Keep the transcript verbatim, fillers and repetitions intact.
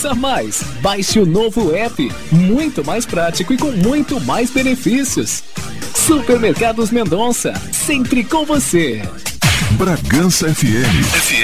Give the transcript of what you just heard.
economizar mais. Baixe o novo app, muito mais prático e com muito mais benefícios. Supermercados Mendonça, sempre com você. Bragança F M.